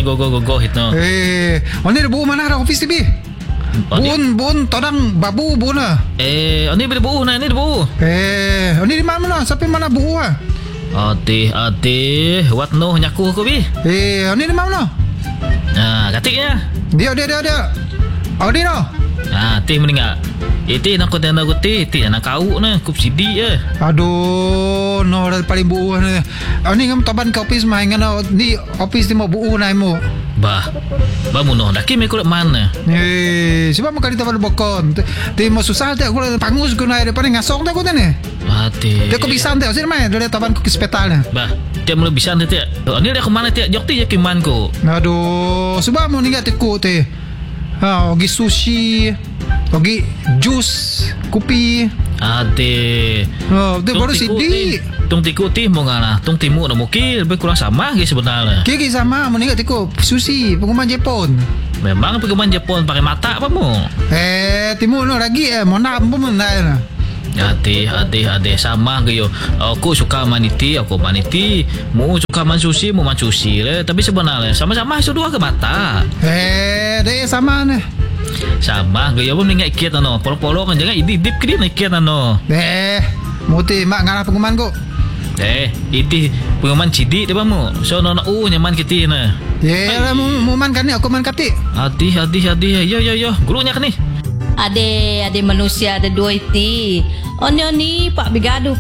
go hit no. Oni ada buo mana ada office TV. Bun todang babu bun ah. Oni boleh buo na ni buo. Oni di mana sampai mana buo ah. Ate, what no nyaku ko bi. Oni di mana? Katiknya. Dia. Odi no. Teh meninggal. Itu nak konten aku teh nak kau na kup sidi je. Aduh, no dah paling buuh ni. Ni ngam taban ke office mai ngana ni office ni mau buuh nai mo. Ba mu no dah kimi kulit mana? Sebab makali taban bokon. Ti mau susah tak aku pangus ku nai depan ngasong tak aku ni. Ate. Dia kau bisa tak sih mai dari taban ku ke hospital ni. Ba, dia mula bisa tak. Ni dia ke mana tak? Jok ti je kiman ko. Aduh, sebab mau ningat ku teh. Ogi sushi, ogi jus, kopi. Ate. Dia baru sidi. Tung tiku ti mau ngana, tung timu nak mukil lebih kurang sama ke sebenarnya. Kiki sama, mau ningat tiku sushi, pengumuman Jepun. Memang pengumuman Jepun pakai mata apa mu? Timu no lagi mau nak pun nak. Ate sama ke yo. Aku suka maniti, aku maniti. Mu suka man sushi, mu man sushi le. Tapi sebenarnya sama-sama itu dua ke mata. Dia sama ni. Sama ke yo pun ingat ikat no. Polo-polo kan jangan idip ke dia ikat no. Muti mak ngarah pengumuman ko. Itu pengumuman cidik dia mu. So no nyaman kita na. Mu man kan ni aku man kati. Hati. Yo. Gurunya kan ni. Ade manusia ada dua iti. Onyo ni Pak Bigadu